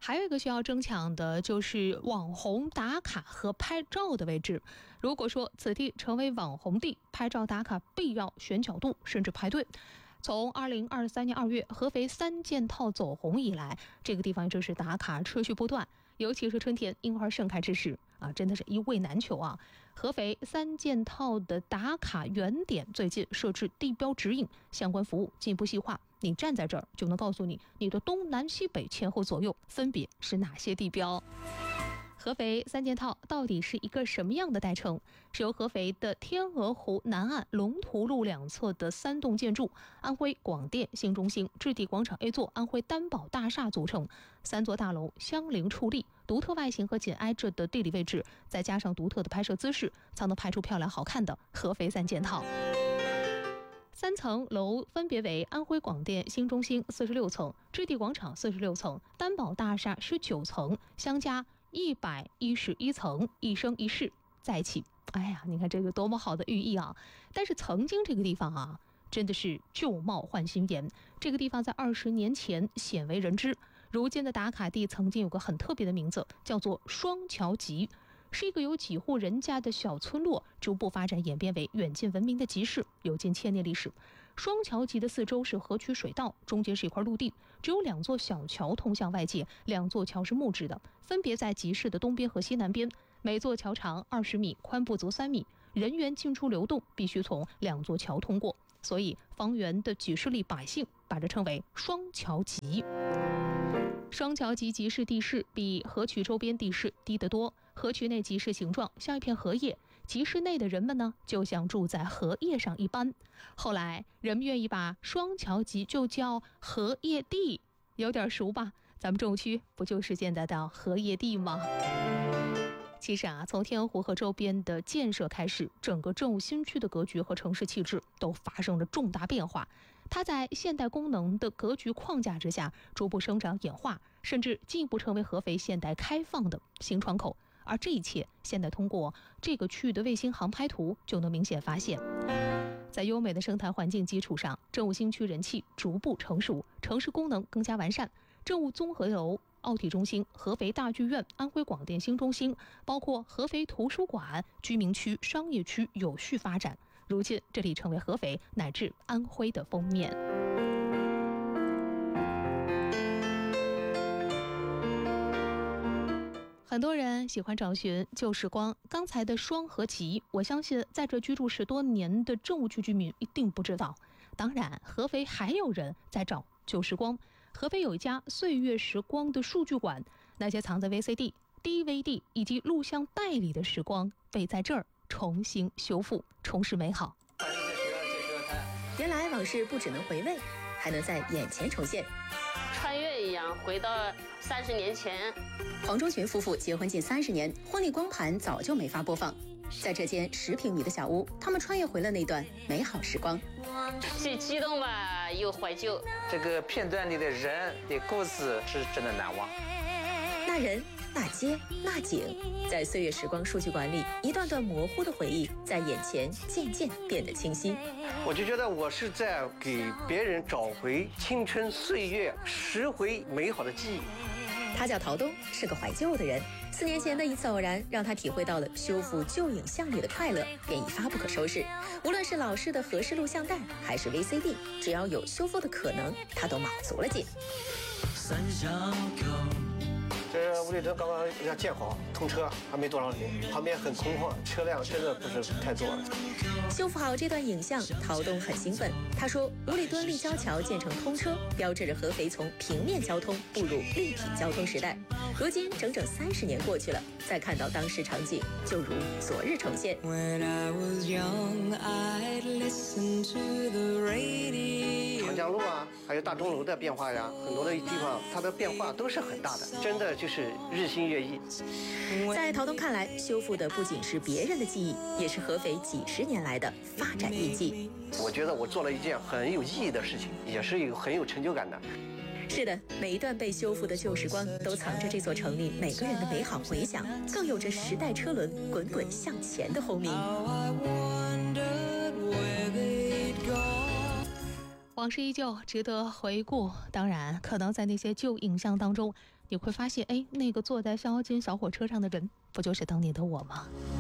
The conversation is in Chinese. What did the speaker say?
还有一个需要争抢的就是网红打卡和拍照的位置。如果说此地成为网红地，拍照打卡必要选角度，甚至排队。从2023年2月合肥3件套走红以来，这个地方就是打卡持续不断，尤其是春天樱花盛开之时真的是一位难求啊！合肥3件套的打卡原点最近设置地标指引，相关服务进一步细化。你站在这儿就能告诉你的东南西北前后左右分别是哪些地标。合肥3件套到底是一个什么样的代称？是由合肥的天鹅湖南岸龙图路两侧的3栋建筑，安徽广电新中心、置地广场 A 座、安徽担保大厦组成，3座大楼相邻矗立，独特外形和紧挨着的地理位置，再加上独特的拍摄姿势，才能拍出漂亮好看的合肥3件套。3层楼分别为安徽广电新中心46层、置地广场46层、担保大厦19层，相加111层，一生一世在一起。哎呀，你看这个多么好的寓意啊！但是曾经这个地方真的是旧貌换新颜。这个地方在20年前鲜为人知，如今的打卡地曾经有个很特别的名字，叫做双桥集，是一个由几户人家的小村落逐步发展演变为远近闻名的集市，有近1000年历史。双桥集的四周是河渠水道，中间是一块陆地，只有2座小桥通向外界，2座桥是木质的，分别在集市的东边和西南边，每座桥长20米，宽不足3米，人员进出流动必须从2座桥通过，所以方圆的几十里百姓把这称为双桥集。双桥集集市地势比河渠周边地势低得多，河渠内集市形状像一片荷叶，集市内的人们呢，就像住在荷叶上一般。后来人们愿意把双桥集就叫荷叶地，有点熟吧？咱们中区不就是现在的荷叶地吗？其实从天鹅湖和周边的建设开始，整个政务新区的格局和城市气质都发生了重大变化。它在现代功能的格局框架之下逐步生长演化，甚至进一步成为合肥现代开放的新窗口。而这一切现在通过这个区域的卫星航拍图就能明显发现。在优美的生态环境基础上，政务新区人气逐步成熟，城市功能更加完善，政务综合楼、奥体中心、合肥大剧院、安徽广电新中心，包括合肥图书馆、居民区、商业区有序发展。如今这里成为合肥乃至安徽的封面。很多人喜欢找寻旧时光，刚才的双和集，我相信在这居住10多年的政务区居民一定不知道。当然，合肥还有人在找旧时光。合肥有一家岁月时光的数据馆，那些藏在 VCD、DVD 以及录像带里的时光，被在这儿重新修复，重拾美好。 原来往事不只能回味，还能在眼前重现， 穿越一样回到30年前。 黄忠群夫妇结婚近30年，婚礼光盘早就没法播放。在这间10平米的小屋，他们穿越回了那段美好时光， 既激动吧，又怀旧。 这个片段里的人的故事是真的难忘。 那人、那街、那景，在岁月时光数据馆里，一段段模糊的回忆在眼前渐渐变得清晰。 我就觉得我是在给别人找回青春岁月，拾回美好的记忆。 他叫陶东，是个怀旧的人。4年前的一次偶然，让他体会到了修复旧影像里的快乐，便一发不可收拾。无论是老式的合适录像带，还是 VCD， 只要有修复的可能，他都卯足了劲。 这五里屯刚刚要建好，通车还没多少年，旁边很空旷，车辆真的不是太多了。 修复好这段影像，陶东很兴奋。他说，五里屯立交桥建成通车，标志着合肥从平面交通步入立体交通时代。如今整整30年过去了，再看到当时场景，就如昨日重现。 长江路还有大钟楼的变化呀，很多的地方它的变化都是很大的，真的就是日新月异。 在陶东看来，修复的不仅是别人的记忆，也是合肥几10年来的发展印记。 我觉得我做了一件很有意义的事情，也是一个很有成就感的。 是的，每一段被修复的旧时光都藏着这座城里每个人的美好回响，更有着时代车轮滚滚向前的轰鸣。 往事依旧，值得回顾。当然，可能在那些旧影像当中，你会发现，哎，那个坐在逍遥津小火车上的人，不就是当年的我吗？